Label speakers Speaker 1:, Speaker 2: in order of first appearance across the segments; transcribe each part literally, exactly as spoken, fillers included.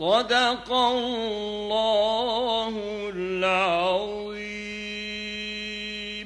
Speaker 1: صدق الله العظيم.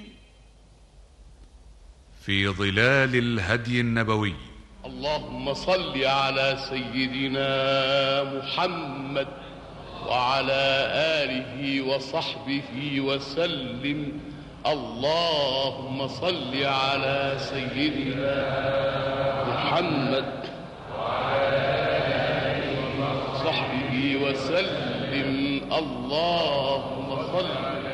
Speaker 2: في ظلال الهدي النبوي.
Speaker 3: اللهم صل على سيدنا محمد وعلى آله وصحبه وسلم. اللهم صل على سيدنا محمد وعلى آله وصحبه وسلم. اللهم صل.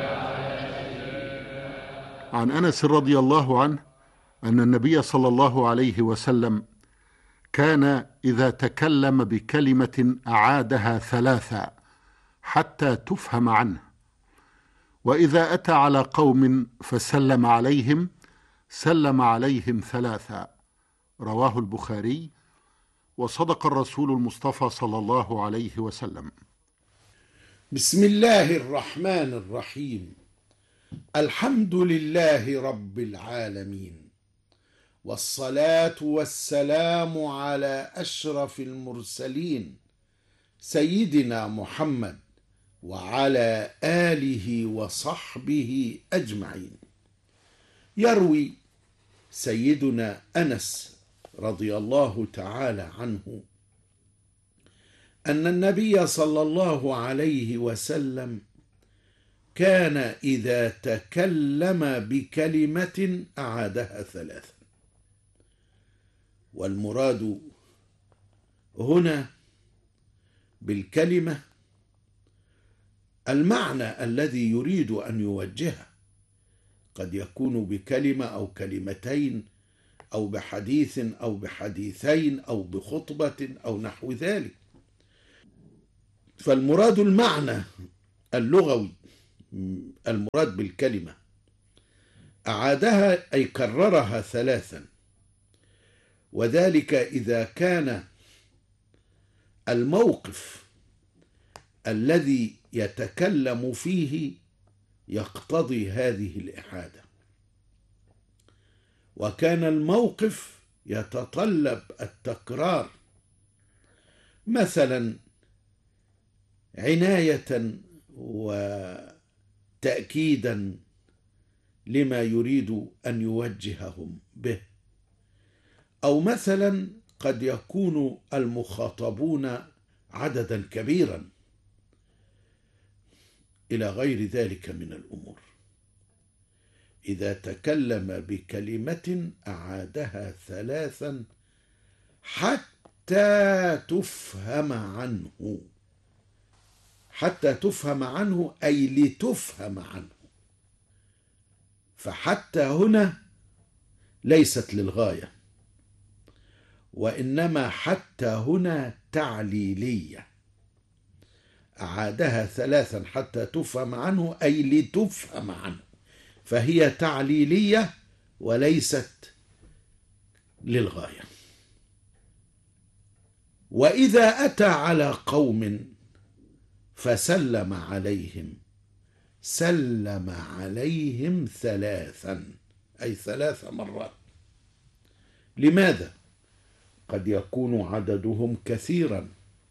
Speaker 4: عن أنس رضي الله عنه أن النبي صلى الله عليه وسلم كان إذا تكلم بكلمة أعادها ثلاثا حتى تفهم عنه، وإذا أتى على قوم فسلم عليهم سلم عليهم ثلاثا. رواه البخاري. وصدق الرسول المصطفى صلى الله عليه وسلم.
Speaker 5: بسم الله الرحمن الرحيم. الحمد لله رب العالمين، والصلاة والسلام على أشرف المرسلين سيدنا محمد وعلى آله وصحبه أجمعين. يروي سيدنا أنس رضي الله تعالى عنه أن النبي صلى الله عليه وسلم كان إذا تكلم بكلمة أعادها ثلاثا. والمراد هنا بالكلمة المعنى الذي يريد أن يوجهه، قد يكون بكلمة أو كلمتين أو بحديث أو بحديثين أو بخطبة أو نحو ذلك. فالمراد المعنى اللغوي، المراد بالكلمة أعادها أي كررها ثلاثا، وذلك إذا كان الموقف الذي يتكلم فيه يقتضي هذه الإعادة، وكان الموقف يتطلب التكرار، مثلا عناية وتأكيدا لما يريد أن يوجههم به، أو مثلا قد يكون المخاطبون عددا كبيرا إلى غير ذلك من الأمور. إذا تكلم بكلمة أعادها ثلاثا حتى تفهم عنه. حتى تفهم عنه أي لتفهم عنه، فحتى هنا ليست للغاية، وإنما حتى هنا تعليلية. أعادها ثلاثا حتى تفهم عنه أي لتفهم عنه، فهي تعليلية وليست للغاية. وإذا أتى على قوم فسلم عليهم سلم عليهم ثلاثا، أي ثلاث مرات. لماذا؟ قد يكون عددهم كثيرا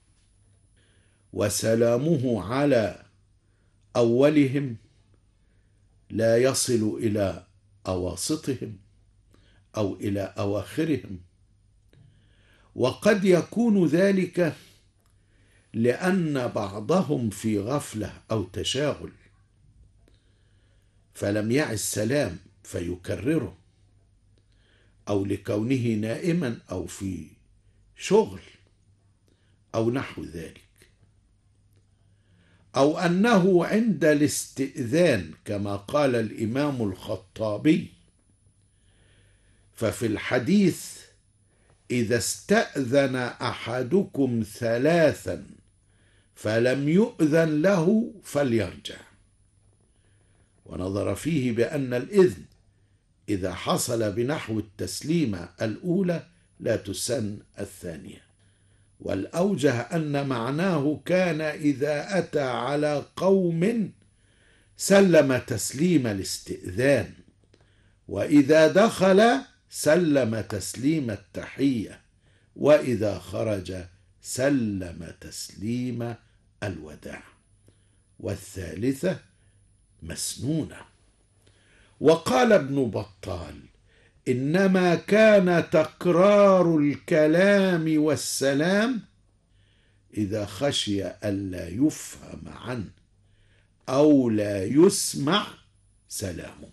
Speaker 5: وسلامه على أولهم لا يصل إلى أواسطهم أو إلى أواخرهم، وقد يكون ذلك لأن بعضهم في غفلة أو تشاغل فلم يعي السلام فيكرره، أو لكونه نائما أو في شغل أو نحو ذلك، أو أنه عند الاستئذان كما قال الإمام الخطابي. ففي الحديث إذا استأذن أحدكم ثلاثا فلم يؤذن له فليرجع، ونظر فيه بأن الإذن إذا حصل بنحو التسليمة الأولى لا تسن الثانية، والأوجه أن معناه كان إذا أتى على قوم سلم تسليم الاستئذان، وإذا دخل سلم تسليم التحية، وإذا خرج سلم تسليم الوداع. والثالثة مسنونة. وقال ابن بطال: إنما كان تكرار الكلام والسلام إذا خشي ألا يفهم عنه أو لا يسمع سلامه.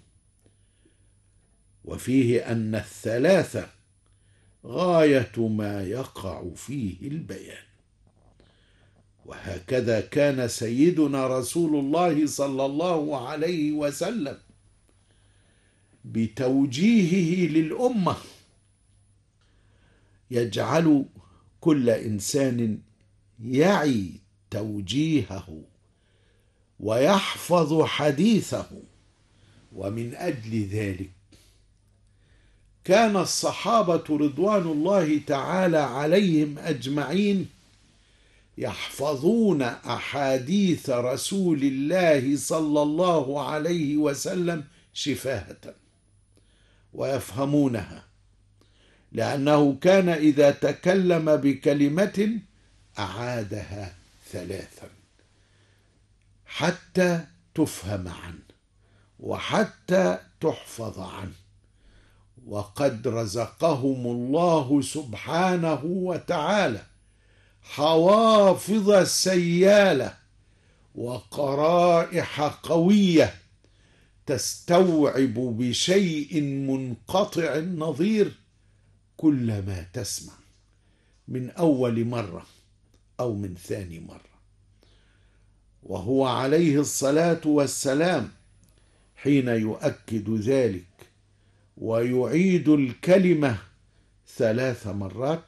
Speaker 5: وفيه أن الثلاثة غاية ما يقع فيه البيان. وهكذا كان سيدنا رسول الله صلى الله عليه وسلم بتوجيهه للأمة يجعل كل إنسان يعي توجيهه ويحفظ حديثه. ومن أجل ذلك كان الصحابة رضوان الله تعالى عليهم أجمعين يحفظون أحاديث رسول الله صلى الله عليه وسلم شفاهة ويفهمونها، لأنه كان إذا تكلم بكلمة أعادها ثلاثا حتى تفهم عنه وحتى تحفظ عنه. وقد رزقهم الله سبحانه وتعالى حوافظ سيالة وقرائح قوية تستوعب بشيء منقطع النظير كل ما تسمع من أول مرة أو من ثاني مرة. وهو عليه الصلاة والسلام حين يؤكد ذلك ويعيد الكلمة ثلاث مرات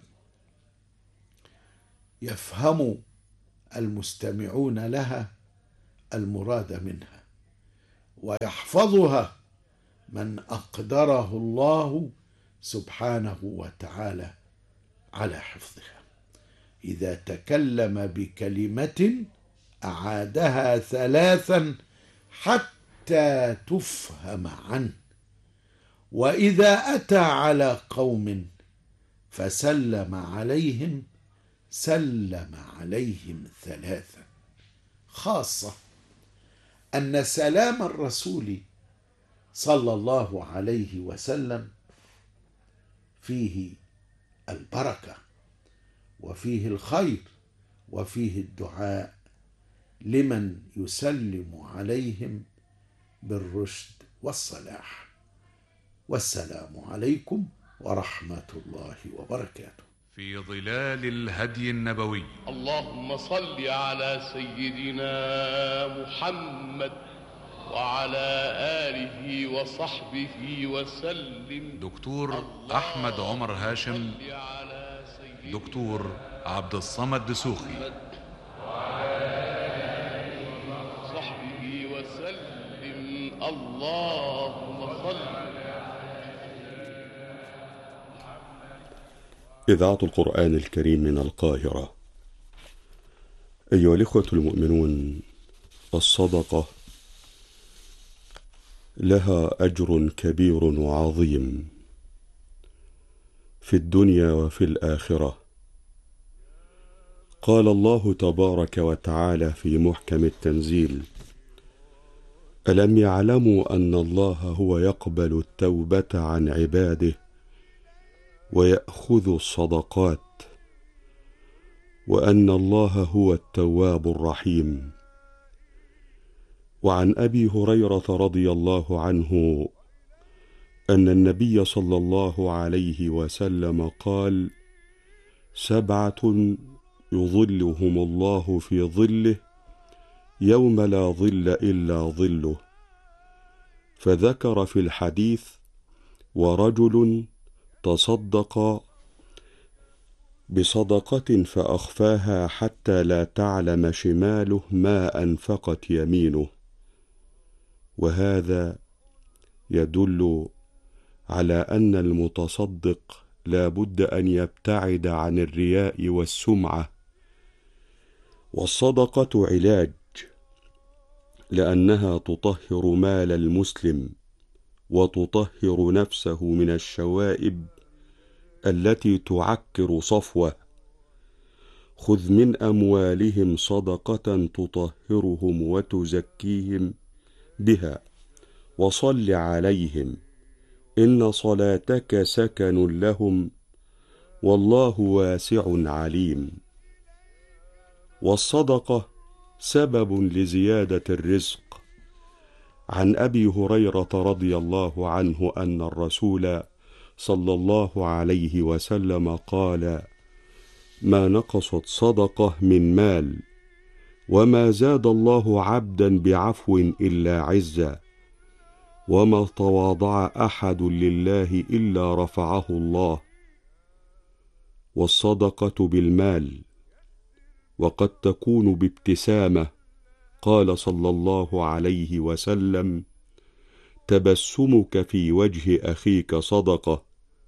Speaker 5: يفهم المستمعون لها المراد منها، ويحفظها من أقدره الله سبحانه وتعالى على حفظها. إذا تكلم بكلمة أعادها ثلاثا حتى تفهم عنه. وإذا أتى على قوم فسلم عليهم سلم عليهم ثلاثا. خاصة أن سلام الرسول صلى الله عليه وسلم فيه البركة وفيه الخير وفيه الدعاء لمن يسلم عليهم بالرشد والصلاح. والسلام عليكم ورحمة الله وبركاته.
Speaker 2: في ظلال الهدي النبوي.
Speaker 3: اللهم صل على سيدنا محمد وعلى آله وصحبه وسلم.
Speaker 2: دكتور أحمد عمر هاشم، دكتور عبد الصمد دسوخي.
Speaker 3: صحبه وسلم. اللهم صل.
Speaker 1: إذاعة القرآن الكريم من القاهرة. أيها الإخوة المؤمنون، الصدقة لها أجر كبير وعظيم في الدنيا وفي الآخرة. قال الله تبارك وتعالى في محكم التنزيل: ألم يعلموا أن الله هو يقبل التوبة عن عباده ويأخذ الصدقات وأن الله هو التواب الرحيم. وعن أبي هريرة رضي الله عنه أن النبي صلى الله عليه وسلم قال: سبعة يظلهم الله في ظله يوم لا ظل إلا ظله. فذكر في الحديث: ورجل تصدق بصدقة فأخفاها حتى لا تعلم شماله ما أنفقت يمينه. وهذا يدل على أن المتصدق لا بد أن يبتعد عن الرياء والسمعة. والصدقة علاج، لأنها تطهر مال المسلم وتطهر نفسه من الشوائب التي تعكر صفوه، خذ من أموالهم صدقة تطهرهم وتزكيهم بها وصل عليهم إن صلاتك سكن لهم والله واسع عليم. والصدقة سبب لزيادة الرزق. عن أبي هريرة رضي الله عنه أن الرسول صلى الله عليه وسلم قال: ما نقصت صدقة من مال وما زاد الله عبدا بعفو إلا عزا وما تواضع أحد لله إلا رفعه الله. والصدقة بالمال وقد تكون بابتسامة. قال صلى الله عليه وسلم: تبسمك في وجه أخيك صدقة.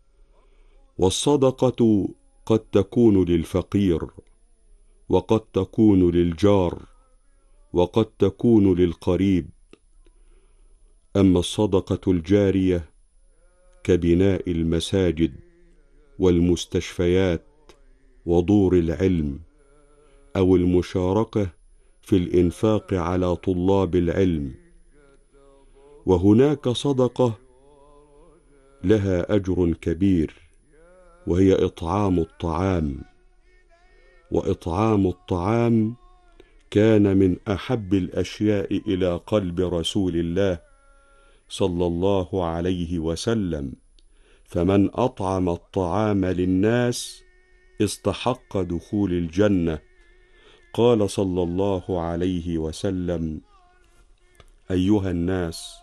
Speaker 1: والصدقة قد تكون للفقير وقد تكون للجار وقد تكون للقريب. أما الصدقة الجارية كبناء المساجد والمستشفيات ودور العلم أو المشاركة في الإنفاق على طلاب العلم. وهناك صدقة لها أجر كبير وهي إطعام الطعام. وإطعام الطعام كان من أحب الأشياء إلى قلب رسول الله صلى الله عليه وسلم، فمن أطعم الطعام للناس استحق دخول الجنة. قال صلى الله عليه وسلم: أيها الناس،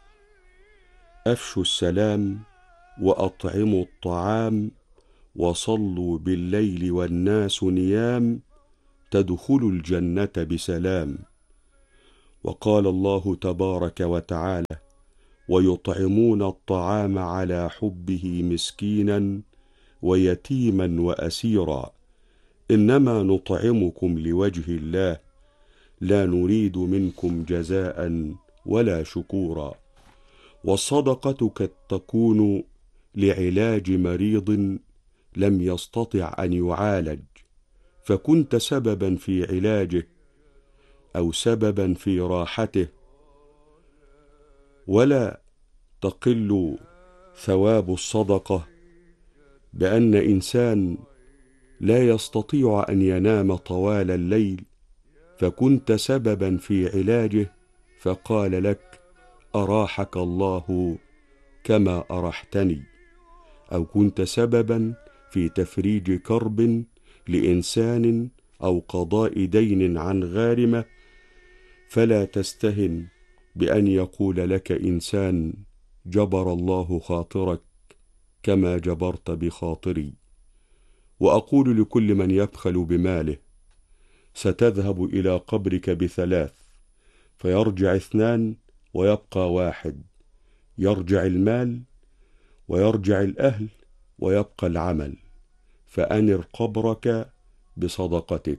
Speaker 1: أفشوا السلام وأطعموا الطعام وصلوا بالليل والناس نيام تدخلوا الجنة بسلام. وقال الله تبارك وتعالى: ويطعمون الطعام على حبه مسكينا ويتيما وأسيرا إنما نطعمكم لوجه الله لا نريد منكم جزاء ولا شكورا. والصدقة قد تكون لعلاج مريض لم يستطع أن يعالج فكنت سببا في علاجه أو سببا في راحته، ولا تقل ثواب الصدقة بأن إنسان لا يستطيع أن ينام طوال الليل فكنت سببا في علاجه فقال لك: أراحك الله كما أرحتني. أو كنت سببا في تفريج كرب لإنسان أو قضاء دين عن غارمة، فلا تستهن بأن يقول لك إنسان: جبر الله خاطرك كما جبرت بخاطري. وأقول لكل من يبخل بماله: ستذهب إلى قبرك بثلاث، فيرجع اثنان ويبقى واحد، يرجع المال ويرجع الأهل ويبقى العمل، فأنر قبرك بصدقتك.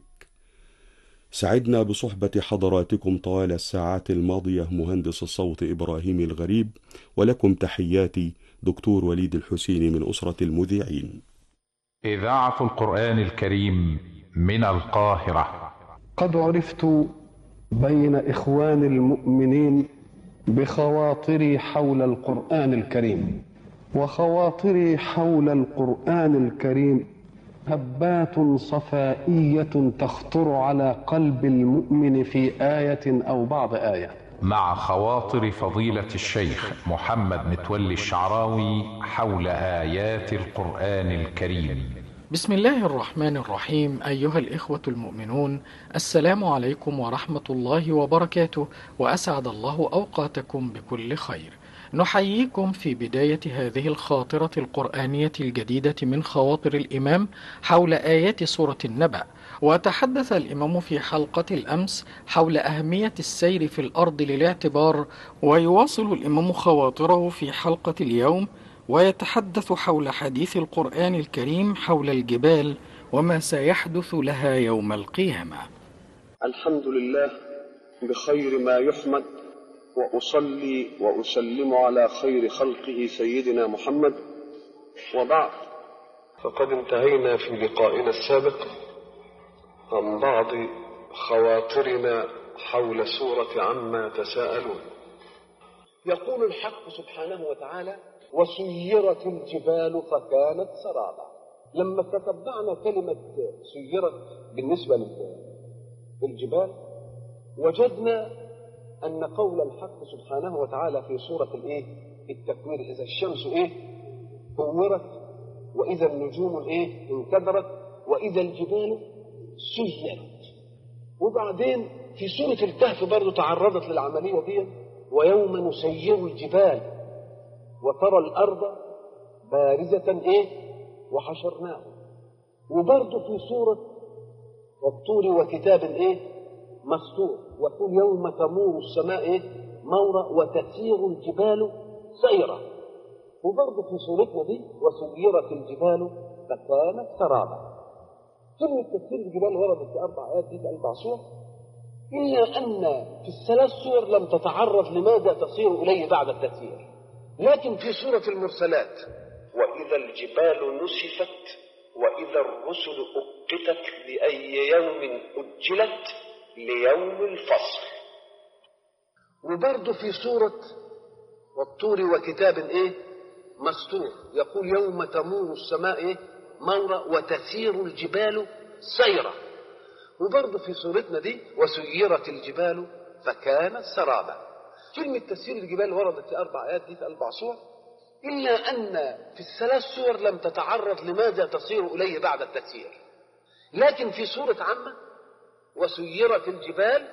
Speaker 1: سعدنا بصحبة حضراتكم طوال الساعات الماضية مهندس الصوت إبراهيم الغريب، ولكم تحياتي دكتور وليد الحسيني من أسرة المذيعين.
Speaker 6: إذاعة القرآن الكريم من القاهرة.
Speaker 7: قد عرفت بين إخوان المؤمنين بخواطري حول القرآن الكريم، وخواطري حول القرآن الكريم هبات صفائية تخطر على قلب المؤمن في آية أو بعض آية.
Speaker 6: مع خواطر فضيلة الشيخ محمد متولي الشعراوي حول آيات القرآن الكريم.
Speaker 8: بسم الله الرحمن الرحيم. أيها الإخوة المؤمنون، السلام عليكم ورحمة الله وبركاته، وأسعد الله أوقاتكم بكل خير. نحييكم في بداية هذه الخاطرة القرآنية الجديدة من خواطر الإمام حول آيات سورة النبأ. وتحدث الإمام في حلقة الأمس حول أهمية السير في الأرض للاعتبار، ويواصل الإمام خواطره في حلقة اليوم ويتحدث حول حديث القرآن الكريم حول الجبال وما سيحدث لها يوم القيامة.
Speaker 7: الحمد لله بخير ما يحمد، وأصلي وأسلم على خير خلقه سيدنا محمد، وبعد، فقد انتهينا في لقائنا السابق عن بعض خواطرنا حول سورة عما يتساءلون. يقول الحق سبحانه وتعالى: وسيرت الجبال فكانت سرابا. لما تتبعنا كلمة سيرت بالنسبة للجبال وجدنا أن قول الحق سبحانه وتعالى في سورة الإيه؟ التكوير: إذا الشمس إيه؟ كورت، وإذا النجوم إيه؟ انكدرت، وإذا الجبال سيرت. وبعدين في سورة الكهف برضو تعرضت للعملية دي: ويوم نسير الجبال وترى الأرض بارزة إيه؟ وحشرناه. وبرضو في سورة والطور وكتاب إيه؟ مسطور، وكل يوم تمور السماء إيه؟ مورا وتسير الجبال سيرا. وبرضو في سورتنا دي: وسيرت الجبال فكانت سرابا. كلمة تسير الجبال وردت في أربع آيات دي في أربع سور، إلا أن في الثلاث سور لم تتعرض لماذا تصير إليه بعد التسيير. لكن في سورة المرسلات: وإذا الجبال نسفت وإذا الرسل أقتت لأي يوم أجلت ليوم الفصل. وبرضه في سورة والطور وكتاب إيه؟ مسطور، يقول: يوم تمور السماء إيه؟ مورا وتسير الجبال سيرا. وبرضه في سورتنا دي: وسيرت الجبال فكانت سرابا. كلمة تسيير الجبال وردت في أربع آيات دي في أربع سور، إلا أن في الثلاث سور لم تتعرض لماذا تصير إليه بعد التسيير. لكن في سورة عامة: وسيرت الجبال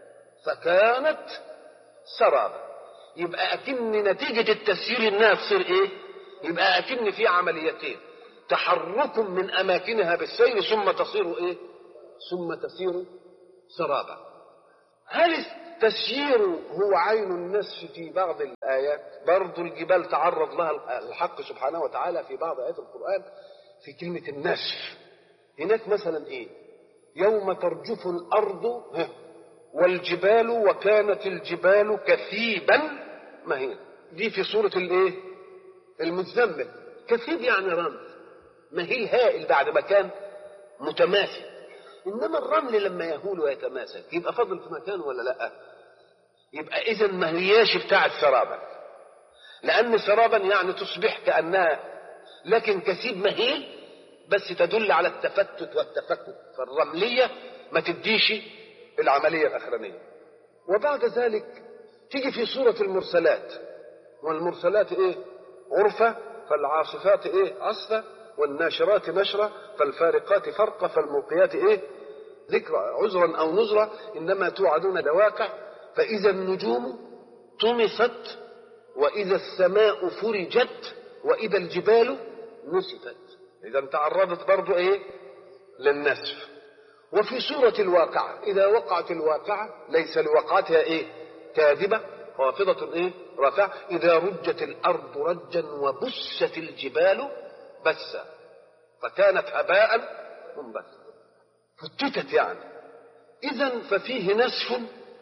Speaker 7: فكانت سرابا. يبقى أكن نتيجة التسيير إنها تصير إيه؟ يبقى أكن في عمليتين: تحرك من أماكنها بالسير ثم تصير إيه؟ ثم تسير سرابا. هل التسيير هو عين النسف في بعض الآيات؟ برضو الجبال تعرض لها الحق سبحانه وتعالى في بعض آيات القرآن في كلمة النسف. هناك مثلا إيه؟ يوم ترجف الأرض والجبال وكانت الجبال كثيبا مهين. دي في سورة الإيه؟ المزمل. كثيب يعني رمل، مهيل هائل بعد ما كان متماسك. إنما الرمل لما يهول ويتماسك يبقى فضل في مكانه ولا لا؟ يبقى إذا ما هياش بتاعت سرابا، لأن سرابا يعني تصبح كأنها، لكن كثيب مهيل بس تدل على التفتت والتفكك، فالرملية ما تديش العملية الأخرانية. وبعد ذلك تيجي في سورة المرسلات: والمرسلات إيه؟ عرفة، فالعاصفات إيه؟ عصفة، والناشرات نشرة، فالفارقات فرقة، فالملقيات إيه؟ ذكرى، عذرا أو نذرا، إنما توعدون لواقع، فإذا النجوم طمست وإذا السماء فرجت وإذا الجبال نسفت. إذا تعرضت برضو إيه؟ للنسف. وفي سورة الواقعة: إذا وقعت الواقعة ليس لوقعتها إيه؟ كاذبة خافضة إيه؟ رافعة، إذا رجت الأرض رجا وبست الجبال بسا فكانت هباء منبثا. فتتت يعني. إذن ففيه نسف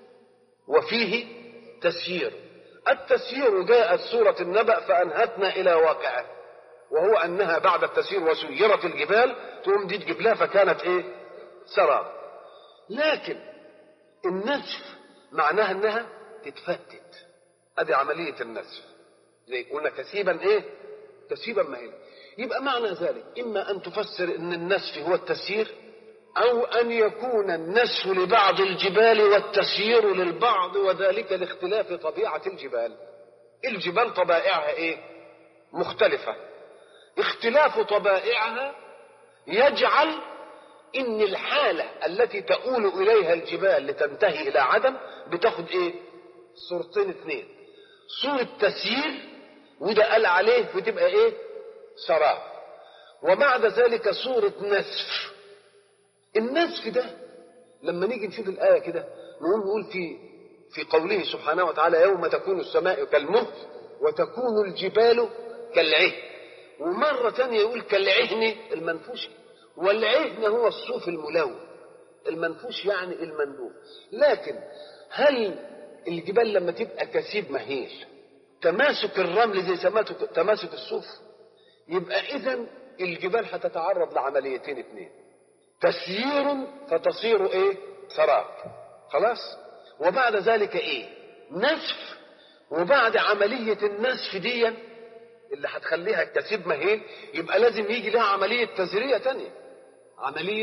Speaker 7: وفيه تسيير. التسيير جاءت سورة النبأ فأنهتنا إلى واقعه، وهو أنها بعد التسيير وسيرت الجبال تقوم دي تجيب لها فكانت إيه؟ سراب. لكن النسف معناها أنها تتفتت. هذه عملية النسف، زي قلنا كثيبا إيه؟ كثيبا مهيلا. يبقى معنى ذلك إما أن تفسر أن النسف هو التسيير، أو أن يكون النسف لبعض الجبال والتسيير للبعض، وذلك لاختلاف طبيعة الجبال. الجبال طبائعها إيه؟ مختلفة. اختلاف طبائعها يجعل إن الحالة التي تؤول إليها الجبال لتنتهي إلى عدم بتاخد إيه؟ صورتين اثنين: صورة تسيير وده قال عليه بتبقى إيه؟ سراب، وبعد ذلك صورة نسف. النسف ده لما نيجي نشوف الآية كده نقول نقول في في قوله سبحانه وتعالى: يوم تكون السماء كالمهل وتكون الجبال كالعهن. ومرة ثانية يقول كالعهن المنفوش، والعهن هو الصوف الملون، المنفوش يعني المندوب. لكن هل الجبال لما تبقى كثيب مهيل تماسك الرمل زي تماسك الصوف؟ يبقى إذن الجبال هتتعرض لعمليتين اثنين: تسيير فتصير ايه؟ سراب. خلاص. وبعد ذلك ايه؟ نسف. وبعد عملية النسف دي اللي هتخليها الكثيب مهين يبقى لازم يجي لها عملية تزرية تانية، عملية،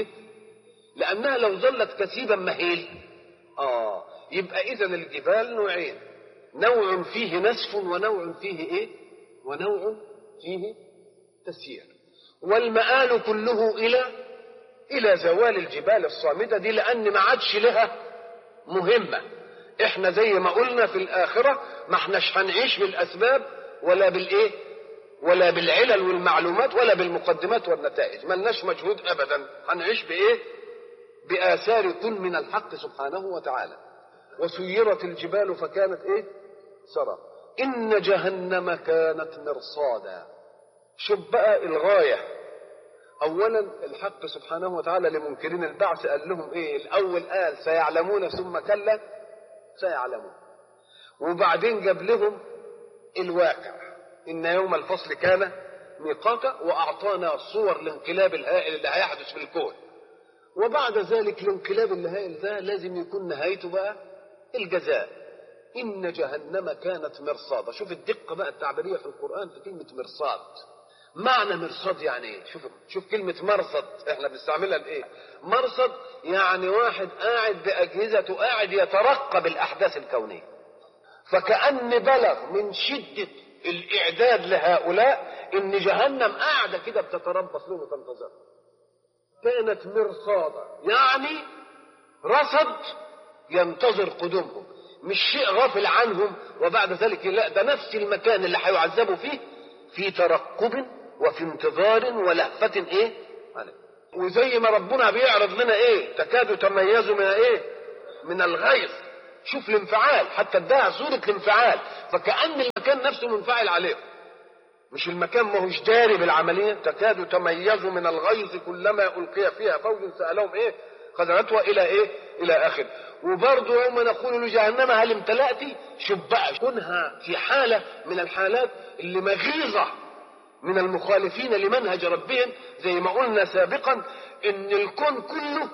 Speaker 7: لأنها لو ظلت كثيبا مهيل آه يبقى إذا الجبال نوعين، نوع فيه نسف ونوع فيه إيه؟ ونوع فيه تسيير. والمآل كله إلى إلى زوال الجبال الصامدة دي، لأن ما عادش لها مهمة. إحنا زي ما قلنا في الآخرة ما احناش هنعيش بالأسباب ولا بالإيه؟ ولا بالعلل والمعلومات ولا بالمقدمات والنتائج، ما لناش مجهود أبدا، هنعيش بإيه؟ بآثار كن من الحق سبحانه وتعالى. وسيرت الجبال فكانت إيه؟ سراب. إن جهنم كانت مرصادا. شوف بقى الغاية. أولا الحق سبحانه وتعالى لمنكرين البعث قال لهم إيه؟ الأول قال سيعلمون ثم كلا سيعلمون، وبعدين جاب لهم الواقع، إن يوم الفصل كان ميقاتا، وأعطانا صور الانقلاب الهائل اللي هيحدث في الكون. وبعد ذلك الانقلاب الهائل ده لازم يكون نهايته بقى الجزاء. إن جهنم كانت مرصادا. شوف الدقة بقى التعبيرية في القرآن في كلمة مرصاد. معنى مرصاد يعني ايه؟ شوف شوف كلمة مرصد احنا بنستعملها لايه؟ مرصد يعني واحد قاعد بأجهزته قاعد يترقب الأحداث الكونية. فكأن بلغ من شدة الإعداد لهؤلاء إن جهنم قاعدة كده بتتربص لهم وتنتظر. كانت مرصادا يعني رصد ينتظر قدومهم، مش شيء غافل عنهم وبعد ذلك لا، ده نفس المكان اللي هيعذبوا فيه في ترقب وفي انتظار ولهفة ايه عليه. وزي ما ربنا بيعرض لنا ايه؟ تكاد تميز من ايه؟ من الغيظ. شوف الانفعال، حتى اداها صورة الانفعال، فكأن المكان نفسه منفعل عليهم، مش المكان ما هوش داري بالعملية. تكاد تميز من الغيظ كلما ألقي فيها فوج سألهم ايه خزنتها الى ايه؟ الى اخر. وبرضه يوم نقول لجهنم هل امتلأت. شوف بقى كونها في حالة من الحالات اللي مغيظة من المخالفين لمنهج ربهم، زي ما قلنا سابقا ان الكون كله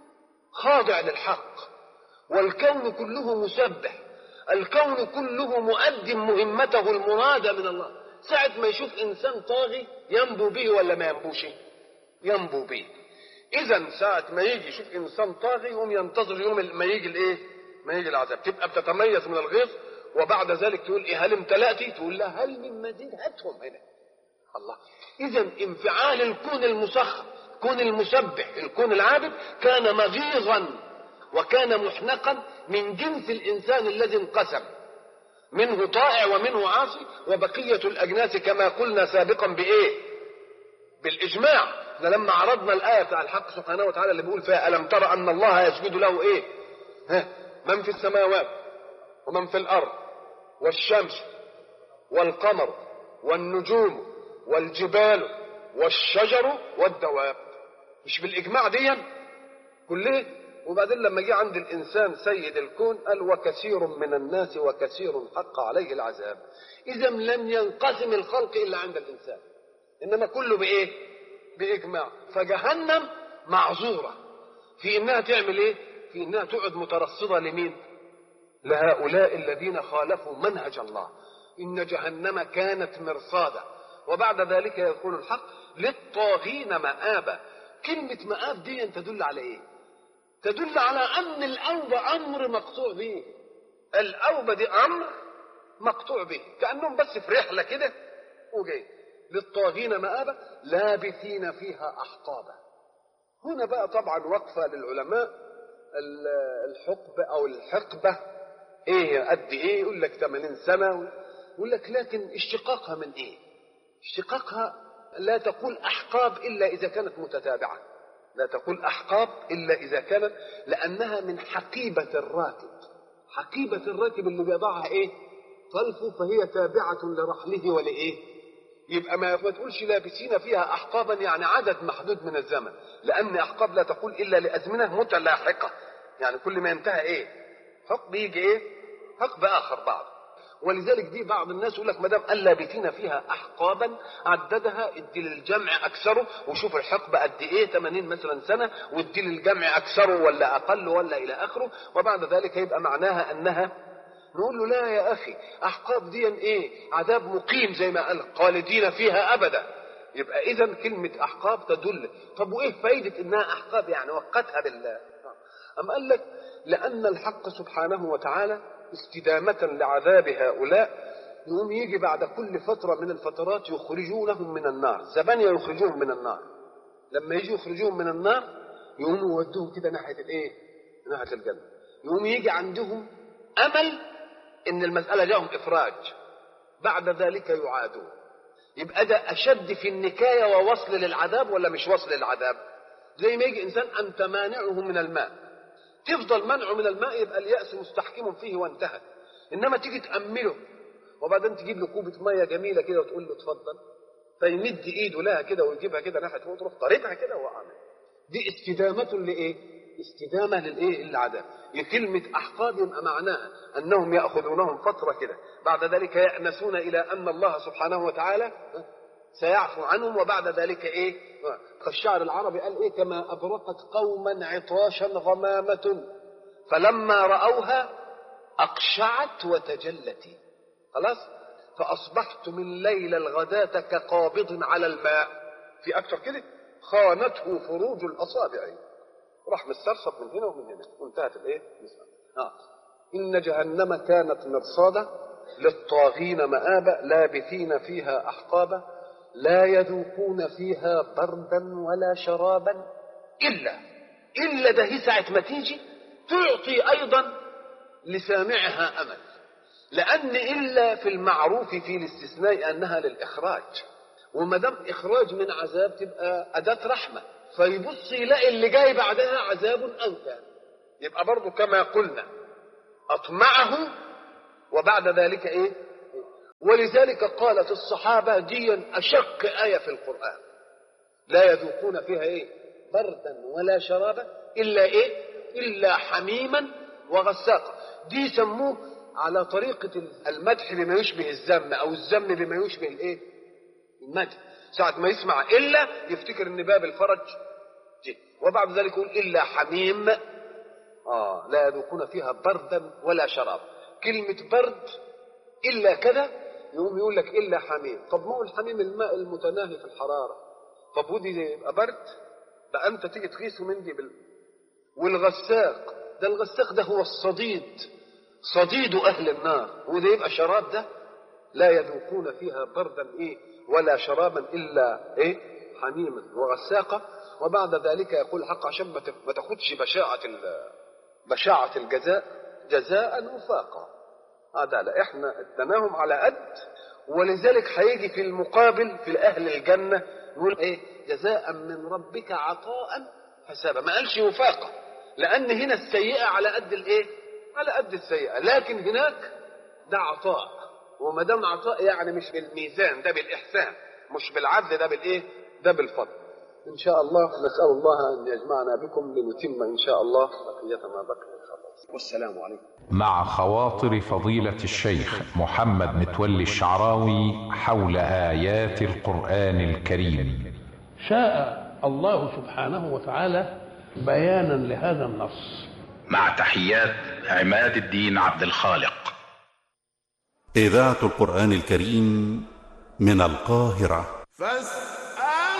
Speaker 7: خاضع للحق، والكون كله مسبح، الكون كله مؤدم مهمته المرادة من الله. ساعة ما يشوف انسان طاغي ينبو به ولا ما ينبوش؟ ينبو به. اذا ساعة ما يجي يشوف انسان طاغي هم ينتظر يوم ما يجي الايه؟ ما يجي العذاب، تبقى بتتميز من الغيظ. وبعد ذلك تقول ايه؟ هل امتلأتي؟ تقول لا هل من مزيد؟ هاتهم هنا. الله. اذا انفعال الكون المسخر، الكون المسبح، الكون العابد كان مغيظا وكان محنقا من جنس الانسان الذي انقسم، منه طائع ومنه عاصي، وبقية الاجناس كما قلنا سابقا بايه؟ بالاجماع. لما عرضنا الآية بتاع الحق سبحانه وتعالى اللي بيقول فيها ألم ترى أن الله يسجد له إيه؟ ها؟ من في السماوات ومن في الأرض والشمس والقمر والنجوم والجبال والشجر والدواب. مش بالإجماع دي كله؟ وبعدين لما جه عند الإنسان سيد الكون قال وكثير من الناس وكثير حق عليه العذاب. إذا لم ينقسم الخلق إلا عند الإنسان، إنما كله بإيه؟ بإجماع. فجهنم معذورة في إنها تعمل إيه؟ في إنها تقعد مترصدة لمين؟ لهؤلاء الذين خالفوا منهج الله. إن جهنم كانت مرصادا. وبعد ذلك يقول الحق للطاغين مآبا. كلمة مآب دي تدل على إيه؟ تدل على أن الأوبة أمر مقطوع به. الأوبة دي أمر مقطوع به، كأنهم بس في رحلة كده وجاي. للطاغين مآبا لابثين فيها أحقابا. هنا بقى طبعا وقفة للعلماء. الحقبة أو الحقبة إيه قد إيه؟ يقول لك ثمانين سنة، يقول لك لكن اشتقاقها من إيه؟ اشتقاقها لا تقول أحقاب إلا إذا كانت متتابعة، لا تقول أحقاب إلا إذا كانت، لأنها من حقيبة الراكب. حقيبة الراكب اللي بيضعها إيه؟ طلفه، فهي تابعة لرحله ولإيه؟ يبقى ما تقولش لابسين فيها أحقابا يعني عدد محدود من الزمن، لأن أحقاب لا تقول إلا لأزمنة متلاحقة، يعني كل ما ينتهى إيه؟ حقب يجي إيه؟ حقب آخر بعض. ولذلك دي بعض الناس يقول لك ما دام اللابثين فيها احقابا عددها ادي للجمع اكثره، وشوف الحقبه قد ايه ثمانين مثلا سنه، وادي للجمع اكثره ولا اقل ولا الى اخره، وبعد ذلك يبقى معناها انها، نقول له لا يا اخي، احقاب دي ايه؟ عذاب مقيم زي ما قال خالدين فيها ابدا. يبقى اذا كلمه احقاب تدل. طب وايه فايده انها احقاب يعني وقتها بالله؟ أم قال لك لأن الحق سبحانه وتعالى استدامة لعذاب هؤلاء يقوم يجي بعد كل فترة من الفترات يخرجونهم من النار، زبانية يخرجوهم من النار. لما يجي يخرجوهم من النار يقوموا يودوهم كده ناحية الايه؟ ناحية الجنة. يقوم يجي عندهم أمل إن المسألة جاهم إفراج، بعد ذلك يعادون. يبقى ده أشد في النكاية ووصل للعذاب ولا مش وصل للعذاب؟ زي ما يجي إنسان أنت مانعه من الماء، تفضل منعه من الماء يبقى اليأس مستحكم فيه وانتهى. إنما تيجي تأمله وبعدين تجيب له كوبة مية جميلة كده وتقول له اتفضل، فيمد إيده لها كده ويجيبها كده ناحية فوق تروح طاردها كده وعامل. دي استدامة لإيه؟ استدامة للإيه؟ للعذاب. كلمة أحقاب يبقى معناها أنهم يأخذونهم فترة كده، بعد ذلك يأنسون إلى أن الله سبحانه وتعالى سيعفو عنهم، وبعد ذلك إيه؟ فالشاعر العربي قال إيه؟ كما أبرقت قوما عطاشا غمامة فلما رأوها أقشعت وتجلت. خلاص؟ فأصبحت من ليل الغداة كقابض على الماء. في أكثر كده؟ خانته فروج الأصابع، راح مسترصد من هنا ومن هنا وانتهت الايه؟ آه. إن جهنم كانت مرصادا للطاغين مآبا لابثين فيها أحقابا لا يذوقون فيها بردا ولا شرابا إلا إلا ده هي ساعة ما تيجي تعطي أيضا لسامعها أمل، لأن إلا في المعروف في الاستثناء أنها للإخراج، وما دام إخراج من عذاب تبقى أداة رحمة، فيبص يلاقي اللي جاي بعدها عذاب أنكى، يبقى برضو كما قلنا أطمعه وبعد ذلك إيه؟ ولذلك قالت الصحابة دي أشق آية في القرآن، لا يذوقون فيها إيه؟ بردا ولا شرابا إلا إيه؟ إلا حميما وغساقا. دي سموه على طريقة المدح بما يشبه الذم، أو الذم بما يشبه الإيه؟ المدح. ساعة ما يسمع إلا يفتكر إن باب الفرج جه، وبعد ذلك يقول إلا حميم آه لا يذوقون فيها بردا ولا شراب. كلمة برد إلا كذا يقوم يقول لك إلا حميم. طب ما هو الحميم الماء المتناهي في الحرارة، طب ودي يبقى برد؟ بقى أنت تيجي تغيثه من دي بال... والغساق ده، الغساق ده هو الصديد، صديد أهل النار، وده يبقى شراب ده؟ لا يذوقون فيها بردا إيه ولا شرابا إلا إيه؟ حميما وغساقا. وبعد ذلك يقول الحق عشان ما تاخدش بشاعة بشاعة الجزاء جزاء وفاقا. هذا لا احنا ادناهم على قد، ولذلك هيجي في المقابل في أهل الجنة يقول إيه؟ جزاء من ربك عطاء حسابا. ما قالش وفاقا، لأن هنا السيئة على قد الإيه؟ على قد السيئة، لكن هناك ده عطاء، وما دام عطاء يعني مش بالميزان، ده بالإحسان، مش بالعدل، ده بالإيه؟ ده بالفضل. إن شاء الله نسأل الله أن يجمعنا بكم لنتم إن شاء الله بقية ما بقي إن شاء الله. والسلام عليكم.
Speaker 6: مع خواطر فضيلة الشيخ محمد متولي الشعراوي حول آيات القرآن الكريم.
Speaker 9: شاء الله سبحانه وتعالى بيانا لهذا النص.
Speaker 10: مع تحيات عماد الدين عبد الخالق.
Speaker 11: إذاعة القرآن الكريم من القاهرة.
Speaker 12: فاستمعوا